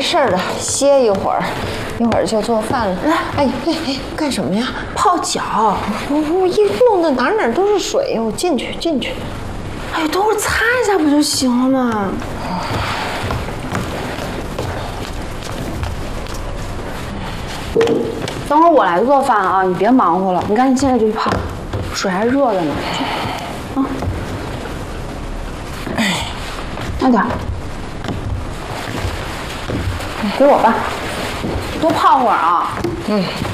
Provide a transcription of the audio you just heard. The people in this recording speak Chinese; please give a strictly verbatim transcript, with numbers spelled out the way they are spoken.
事儿了，歇一会儿，一会儿就做饭了。来，哎哎哎，干什么呀？ 泡脚。 我我一弄得哪哪都是水，我进去进去。 哎呦，等会儿擦一下不就行了吗？等会儿我来做饭啊，你别忙活了，你赶紧现在就去泡，水还热着呢。啊，哎，慢点，给我吧，多泡会儿啊。嗯。